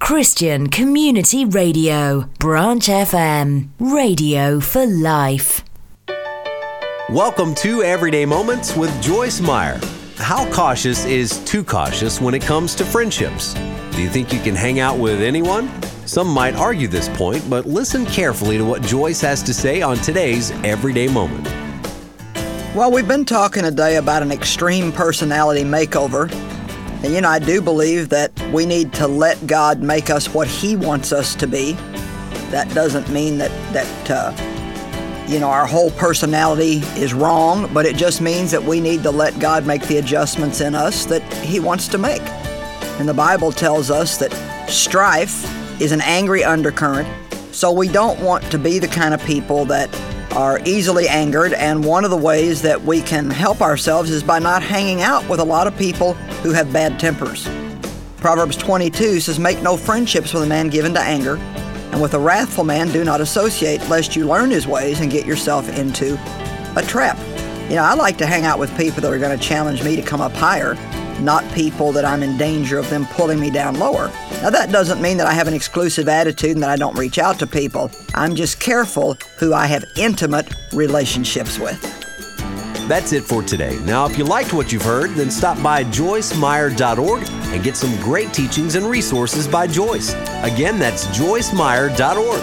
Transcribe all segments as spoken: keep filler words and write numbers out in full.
Christian Community Radio, Branch F M, radio for life. Welcome to Everyday Moments with Joyce Meyer. How cautious is too cautious when it comes to friendships? Do you think you can hang out with anyone? Some might argue this point, but listen carefully to what Joyce has to say on today's Everyday Moment. Well, we've been talking today about an extreme personality makeover. And, you know, I do believe that we need to let God make us what He wants us to be. That doesn't mean that, that uh, you know, our whole personality is wrong, but it just means that we need to let God make the adjustments in us that He wants to make. And the Bible tells us that strife is an angry undercurrent, so we don't want to be the kind of people that are easily angered, and one of the ways that we can help ourselves is by not hanging out with a lot of people who have bad tempers. Proverbs twenty-two says, "Make no friendships with a man given to anger, and with a wrathful man do not associate, lest you learn his ways and get yourself into a trap." You know, I like to hang out with people that are going to challenge me to come up higher, not people that I'm in danger of them pulling me down lower. Now, that doesn't mean that I have an exclusive attitude and that I don't reach out to people. I'm just careful who I have intimate relationships with. That's it for today. Now, if you liked what you've heard, then stop by joyce meyer dot org and get some great teachings and resources by Joyce. Again, that's joyce meyer dot org.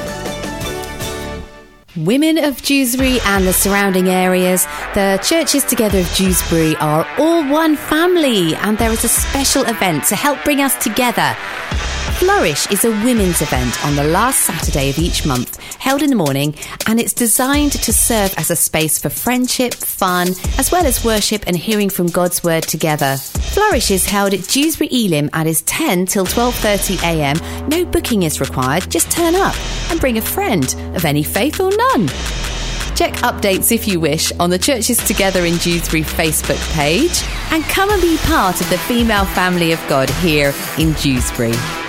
Women of Dewsbury and the surrounding areas, the Churches Together of Dewsbury are all one family, and there is a special event to help bring us together. Flourish is a women's event on the last Saturday of each month, held in the morning, and it's designed to serve as a space for friendship, fun, as well as worship and hearing from God's Word together. Flourish is held at Dewsbury Elim and is ten till twelve thirty a m. No booking is required, just turn up and bring a friend of any faith or none. Check updates if you wish on the Churches Together in Dewsbury Facebook page, and come and be part of the female family of God here in Dewsbury.